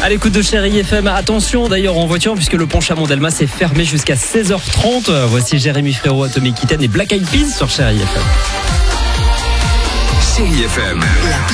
À l'écoute de Chérie FM, attention d'ailleurs en voiture puisque le pont Chamon-Delmas est fermé jusqu'à 16h30. Voici Jérémy Frérot, Atomic Kitten et Black Eyed Peas sur Chérie FM. Chérie FM.